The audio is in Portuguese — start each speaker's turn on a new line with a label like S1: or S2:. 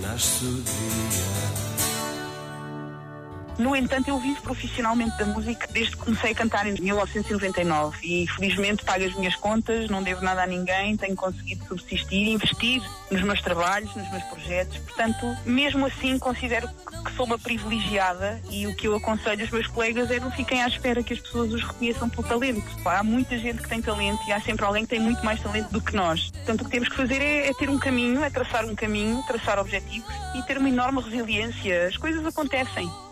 S1: nasce o dia.
S2: No entanto, eu vivo profissionalmente da música desde que comecei a cantar em 1999 e felizmente pago as minhas contas, não devo nada a ninguém, tenho conseguido subsistir, investir nos meus trabalhos, nos meus projetos. Portanto, mesmo assim, considero que sou uma privilegiada e o que eu aconselho aos meus colegas é não fiquem à espera que as pessoas os reconheçam pelo talento. Há muita gente que tem talento e há sempre alguém que tem muito mais talento do que nós. Portanto, o que temos que fazer é ter um caminho, é traçar um caminho, traçar objetivos e ter uma enorme resiliência. As coisas acontecem.